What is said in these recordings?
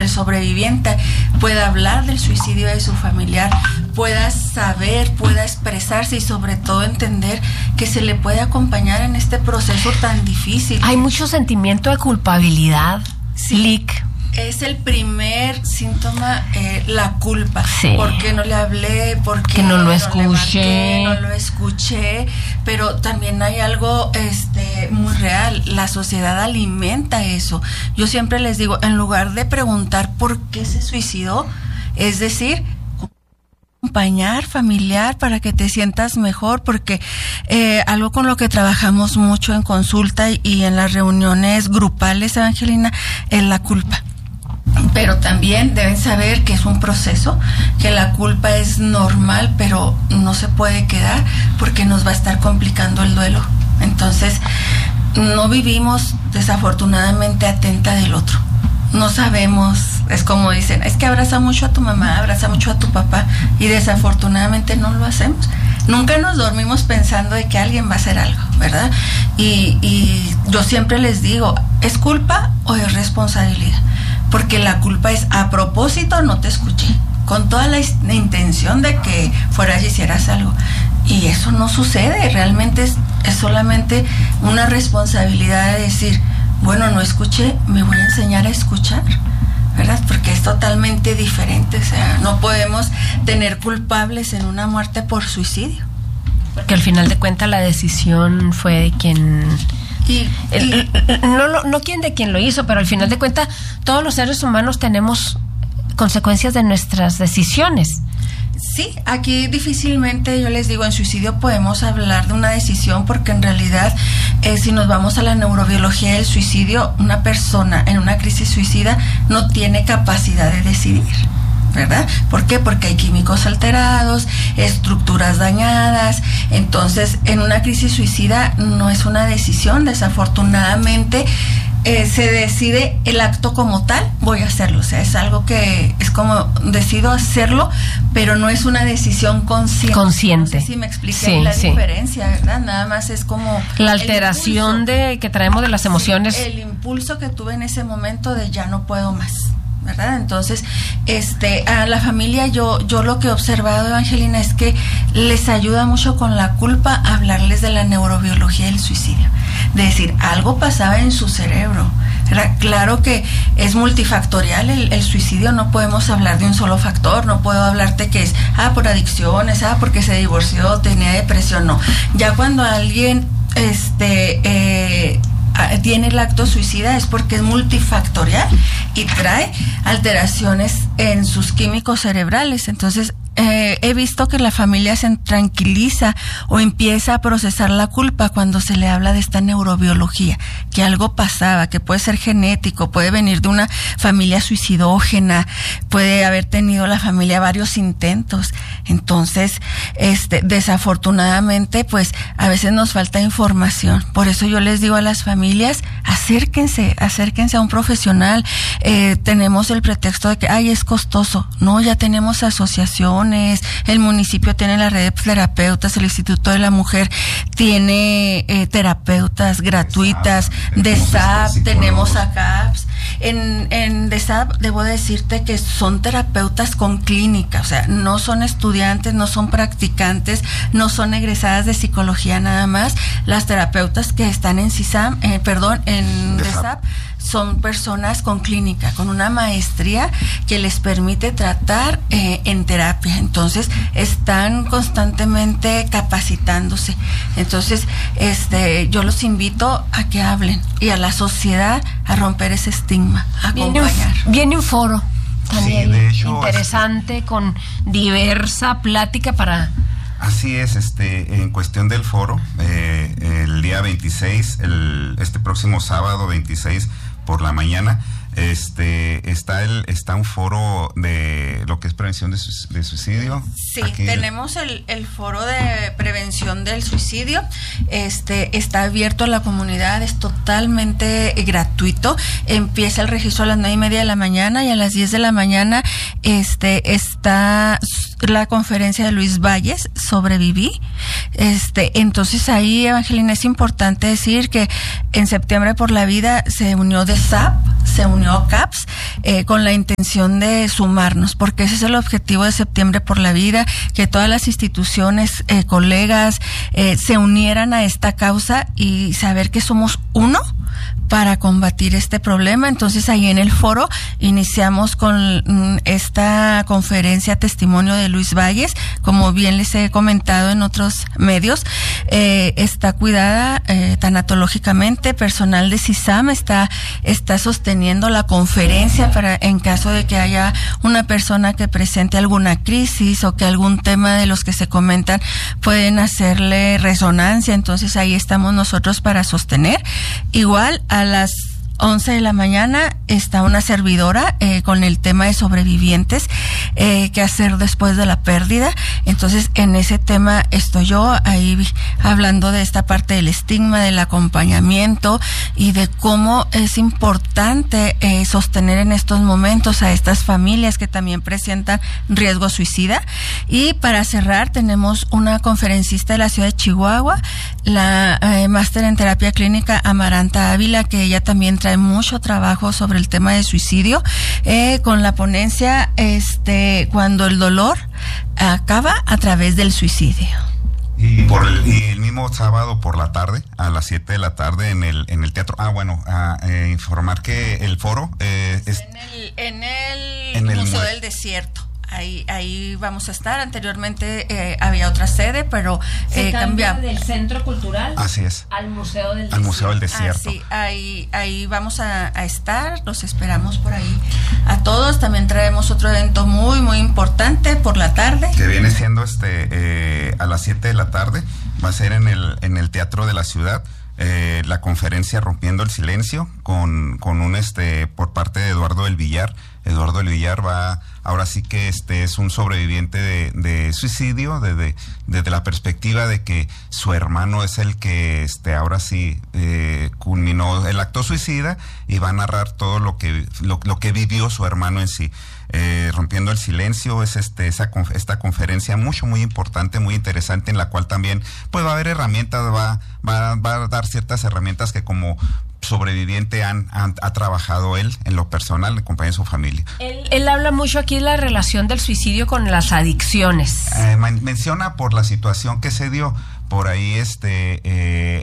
el sobreviviente pueda hablar del suicidio de su familiar, pueda saber, pueda expresarse y sobre todo entender que se le puede acompañar en este proceso tan difícil. Hay mucho sentimiento de culpabilidad, sí. Lic. Es el primer síntoma, la culpa. Sí. ¿Por qué no le hablé? ¿Por qué no lo escuché? No lo escuché. Pero también hay algo muy real. La sociedad alimenta eso. Yo siempre les digo, en lugar de preguntar por qué se suicidó, es decir, acompañar familiar para que te sientas mejor, porque algo con lo que trabajamos mucho en consulta y en las reuniones grupales, Evangelina, es la culpa. Pero también deben saber que es un proceso, que la culpa es normal, pero no se puede quedar porque nos va a estar complicando el duelo. Entonces, no vivimos desafortunadamente atenta del otro. No sabemos, es como dicen, es que abraza mucho a tu mamá, abraza mucho a tu papá, y desafortunadamente no lo hacemos. Nunca nos dormimos pensando de que alguien va a hacer algo, ¿verdad? Y yo siempre les digo, ¿es culpa o es responsabilidad? Porque la culpa es, a propósito no te escuché, con toda la intención de que fueras y hicieras algo. Y eso no sucede, realmente es solamente una responsabilidad de decir, bueno, no escuché, me voy a enseñar a escuchar, ¿verdad? Porque es totalmente diferente, o sea, no podemos tener culpables en una muerte por suicidio. Porque al final de cuentas la decisión fue de quien... no de quien lo hizo, pero al final de cuentas todos los seres humanos tenemos consecuencias de nuestras decisiones. Sí, aquí difícilmente, yo les digo, en suicidio podemos hablar de una decisión, porque en realidad si nos vamos a la neurobiología del suicidio, una persona en una crisis suicida no tiene capacidad de decidir, ¿verdad? ¿Por qué? Porque hay químicos alterados, estructuras dañadas. Entonces, en una crisis suicida no es una decisión, desafortunadamente se decide el acto como tal, voy a hacerlo, o sea, es algo que es como decido hacerlo, pero no es una decisión consciente. No sé si me expliqué la diferencia, ¿verdad? Nada más es como la alteración que traemos de las emociones. El impulso que tuve en ese momento de ya no puedo más, ¿verdad? Entonces, a la familia yo lo que he observado, Evangelina, es que les ayuda mucho con la culpa hablarles de la neurobiología del suicidio, de decir, algo pasaba en su cerebro, ¿verdad? Claro que es multifactorial el suicidio, no podemos hablar de un solo factor, no puedo hablarte que es, por adicciones, porque se divorció, tenía depresión, no. Ya cuando alguien, tiene el acto suicida es porque es multifactorial y trae alteraciones en sus químicos cerebrales. Entonces, he visto que la familia se tranquiliza o empieza a procesar la culpa cuando se le habla de esta neurobiología, que algo pasaba, que puede ser genético, puede venir de una familia suicidógena, puede haber tenido la familia varios intentos. Entonces, desafortunadamente, pues a veces nos falta información. Por eso yo les digo a las familias, acérquense a un profesional. Tenemos el pretexto de que, es costoso. No, ya tenemos asociaciones, el municipio tiene la red de terapeutas, el Instituto de la Mujer tiene terapeutas gratuitas, DESAP, tenemos ACAPS. En DESAP debo decirte que son terapeutas con clínica, o sea, no son estudiantes, no son practicantes, no son egresadas de psicología nada más. Las terapeutas que están en DESAP son personas con clínica, con una maestría que les permite tratar en terapia. Entonces, están constantemente capacitándose. Entonces, yo los invito a que hablen y a la sociedad a romper ese estigma, a acompañar. Viene un foro también, sí, de hecho, interesante, con diversa plática para... Así es, en cuestión del foro, el día 26, este próximo sábado 26 por la mañana, está un foro de lo que es prevención de suicidio. Sí, aquí tenemos el foro de prevención del suicidio. Está abierto a la comunidad, es totalmente gratuito. Empieza el registro a las 9:30 de la mañana y a las 10 de la mañana está la conferencia de Luis Valles, Sobreviví. Entonces ahí, Evangelina, es importante decir que en Septiembre por la Vida se unió DESAP, se unió CAPS, con la intención de sumarnos, porque ese es el objetivo de Septiembre por la Vida, que todas las instituciones, colegas, se unieran a esta causa y saber que somos uno para combatir este problema. Entonces ahí en el foro iniciamos con esta conferencia testimonio de Luis Valles, como bien les he comentado en otros medios, está cuidada tanatológicamente, personal de CISAM está sosteniendo la conferencia para en caso de que haya una persona que presente alguna crisis o que algún tema de los que se comentan pueden hacerle resonancia. Entonces ahí estamos nosotros para sostener. Igual a las 11 de la mañana está una servidora con el tema de sobrevivientes, qué hacer después de la pérdida. Entonces en ese tema estoy yo ahí hablando de esta parte del estigma, del acompañamiento y de cómo es importante sostener en estos momentos a estas familias que también presentan riesgo suicida. Y para cerrar tenemos una conferencista de la ciudad de Chihuahua, la máster en terapia clínica Amaranta Ávila, que ella también trae mucho trabajo sobre el tema de suicidio, con la ponencia cuando el dolor acaba a través del suicidio. Y el mismo sábado por la tarde, a las 7 de la tarde en el teatro. Informar que el foro es en el Museo del Desierto. Ahí vamos a estar. Anteriormente había otra sede, pero cambiamos del Centro Cultural. Así es. Al Museo del Desierto. Sí, ahí vamos a estar. Los esperamos por ahí a todos. También traemos otro evento muy muy importante por la tarde, que viene siendo a las 7 de la tarde. Va a ser en el Teatro de la Ciudad. La conferencia Rompiendo el Silencio con un por parte de Eduardo del Villar. Eduardo del Villar ahora sí que es un sobreviviente de suicidio desde la perspectiva de que su hermano es el que ahora sí culminó el acto suicida, y va a narrar todo lo que vivió su hermano en sí. Rompiendo el Silencio es esta conferencia muy importante, muy interesante, en la cual también pues va a haber herramientas, va a dar ciertas herramientas que como sobreviviente ha trabajado él en lo personal, en compañía de su familia. Él habla mucho aquí de la relación del suicidio con las adicciones. Menciona por la situación que se dio. Por ahí se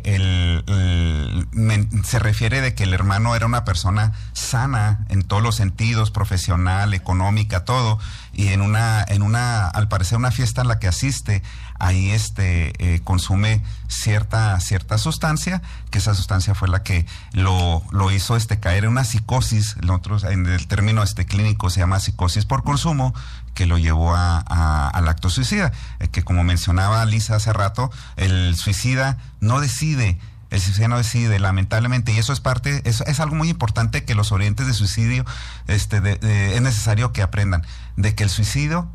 refiere de que el hermano era una persona sana en todos los sentidos, profesional, económica, todo, y en una al parecer una fiesta en la que asiste, ahí consume cierta sustancia, que esa sustancia fue la que lo hizo caer en una psicosis. Nosotros en el término clínico se llama psicosis por consumo, que lo llevó al acto suicida, que como mencionaba Lisa hace rato, el suicida no decide, lamentablemente, y eso es algo muy importante que los sobrevivientes de suicidio es necesario que aprendan, de que se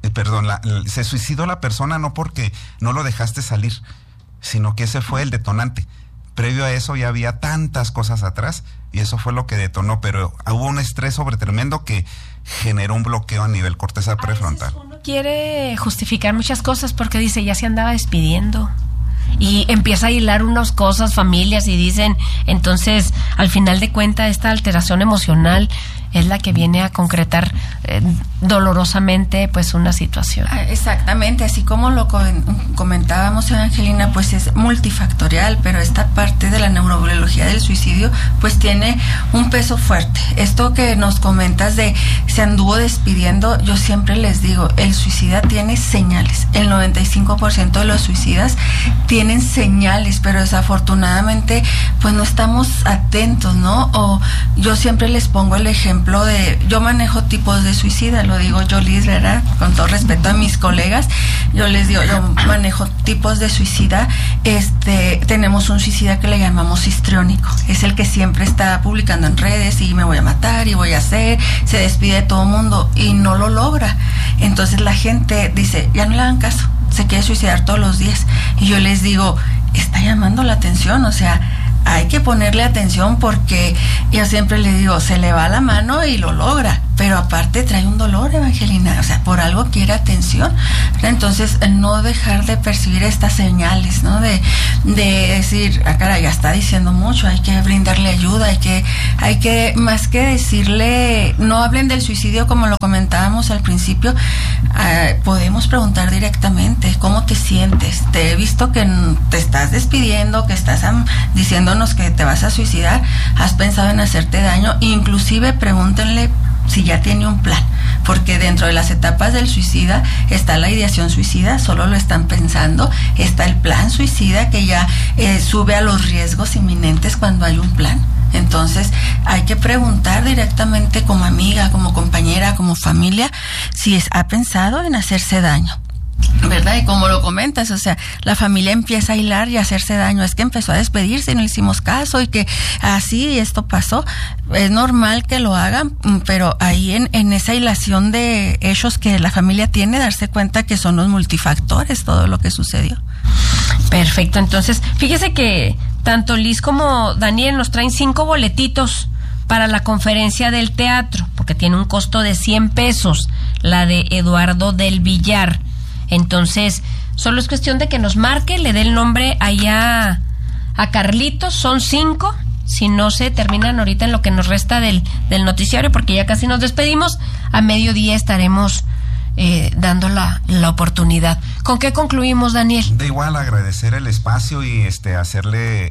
suicidó la persona no porque no lo dejaste salir, sino que ese fue el detonante. Previo a eso ya había tantas cosas atrás, y eso fue lo que detonó, pero hubo un estrés tremendo que generó un bloqueo a nivel corteza prefrontal. Uno quiere justificar muchas cosas porque dice, ya se andaba despidiendo, y empieza a hilar unas cosas, familias, y dicen, entonces al final de cuentas esta alteración emocional es la que viene a concretar dolorosamente pues una situación. Exactamente, así como lo comentábamos, Evangelina, pues es multifactorial, pero esta parte de la neurobiología del suicidio pues tiene un peso fuerte. Esto que nos comentas de se anduvo despidiendo, yo siempre les digo, el suicida tiene señales. El 95% de los suicidas tienen señales, pero desafortunadamente pues no estamos atentos, ¿no? O yo siempre les pongo el ejemplo yo manejo tipos de suicida, lo digo yo, Liz, ¿verdad? Con todo respeto a mis colegas, yo les digo, yo manejo tipos de suicida. Tenemos un suicida que le llamamos histriónico, es el que siempre está publicando en redes y me voy a matar y voy a hacer, se despide de todo mundo y no lo logra. Entonces la gente dice, ya no le hagan caso, se quiere suicidar todos los días. Y yo les digo, está llamando la atención, o sea, hay que ponerle atención, porque yo siempre le digo, se le va la mano y lo logra, pero aparte trae un dolor, Evangelina, o sea, por algo quiere atención. Entonces, no dejar de percibir estas señales, ¿no? De decir, caray, ya está diciendo mucho, hay que brindarle ayuda, hay que, más que decirle, no hablen del suicidio como lo comentábamos al principio, podemos preguntar directamente, ¿cómo te sientes? Te he visto que te estás despidiendo, que estás diciéndonos que te vas a suicidar, ¿has pensado en hacerte daño? Inclusive pregúntenle si ya tiene un plan, porque dentro de las etapas del suicida está la ideación suicida, solo lo están pensando, está el plan suicida que ya sube a los riesgos inminentes cuando hay un plan. Entonces hay que preguntar directamente como amiga, como compañera, como familia, si ha pensado en hacerse daño, ¿verdad? Y como lo comentas, o sea, la familia empieza a hilar y a hacerse daño, es que empezó a despedirse y no le hicimos caso y que así esto pasó. Es normal que lo hagan, pero ahí en esa hilación de hechos que la familia tiene, darse cuenta que son los multifactores todo lo que sucedió. Perfecto, entonces fíjese que tanto Liz como Daniel nos traen 5 boletitos para la conferencia del teatro, porque tiene un costo de 100 pesos, la de Eduardo del Villar. Entonces, solo es cuestión de que nos marque, le dé el nombre allá a Carlitos, son 5, si no se terminan ahorita en lo que nos resta del noticiario, porque ya casi nos despedimos, a mediodía estaremos dando la oportunidad. ¿Con qué concluimos, Daniel? De igual, agradecer el espacio y hacerle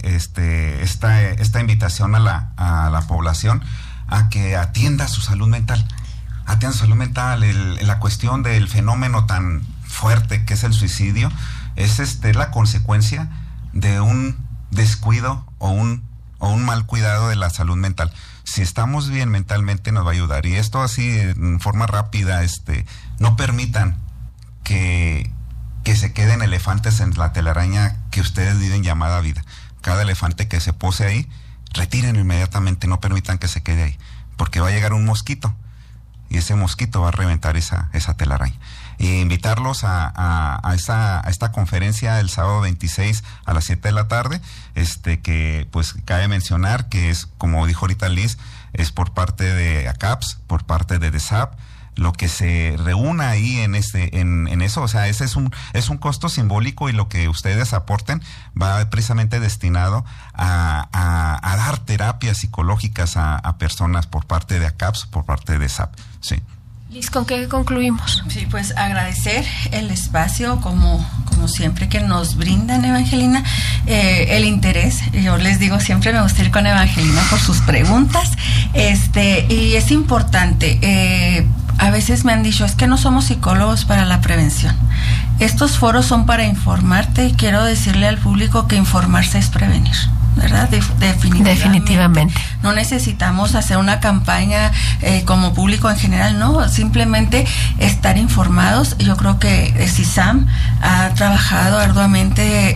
esta invitación a la población a que atienda su salud mental. Atienda su salud mental, la cuestión del fenómeno tan fuerte que es el suicidio, es la consecuencia de un descuido o un mal cuidado de la salud mental. Si estamos bien mentalmente nos va a ayudar, y esto así en forma rápida, no permitan que se queden elefantes en la telaraña que ustedes viven llamada vida. Cada elefante que se pose ahí, retírenlo inmediatamente, no permitan que se quede ahí, porque va a llegar un mosquito y ese mosquito va a reventar esa telaraña. Y invitarlos a esta conferencia el sábado 26 a las 7 de la tarde, que pues cabe mencionar que es, como dijo ahorita Liz, es por parte de ACAPS, por parte de DESAP, lo que se reúna ahí en eso, o sea, ese es un costo simbólico, y lo que ustedes aporten va precisamente destinado a dar terapias psicológicas a personas por parte de ACAPS, por parte de DESAP, sí. Liz, ¿con qué concluimos? Sí, pues agradecer el espacio como siempre que nos brindan, Evangelina, el interés. Yo les digo, siempre me gusta ir con Evangelina por sus preguntas, y es importante. A veces me han dicho, es que no somos psicólogos para la prevención. Estos foros son para informarte, y quiero decirle al público que informarse es prevenir, ¿verdad? Definitivamente. No necesitamos hacer una campaña como público en general, no, simplemente estar informados. Yo creo que CISAM ha trabajado arduamente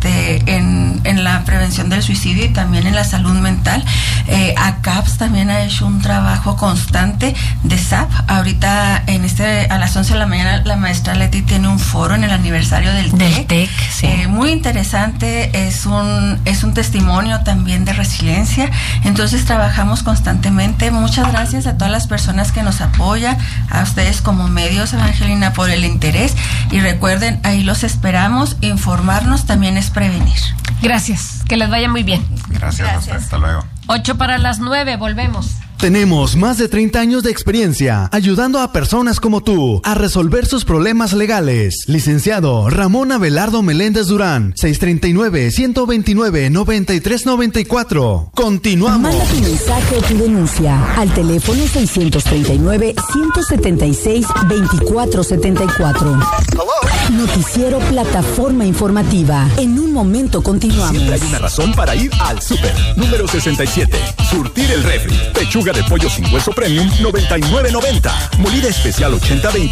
en la prevención del suicidio y también en la salud mental. ACAPS también ha hecho un trabajo constante de SAP. Ahorita a las 11 de la mañana la maestra Leti tiene un foro en el aniversario del TEC, sí. Muy interesante, es un testimonio también de resiliencia. Entonces trabajamos constantemente. Muchas gracias a todas las personas que nos apoyan, a ustedes como medios, Evangelina, por el interés, y recuerden, ahí los esperamos. Informarnos también es prevenir. Gracias, que les vaya muy bien. Gracias. Hasta luego. 8:09, volvemos. Tenemos más de 30 años de experiencia ayudando a personas como tú a resolver sus problemas legales. Licenciado Ramón Abelardo Meléndez Durán, 639-129-9394. Continuamos. Manda tu mensaje o tu denuncia al teléfono 639-176-2474. Noticiero Plataforma Informativa. En un momento continuamos. Siempre hay una razón para ir al súper. Número 67. Surtir el refri. Pechuga de pollo sin hueso premium, $99.90. Molida especial 80-20.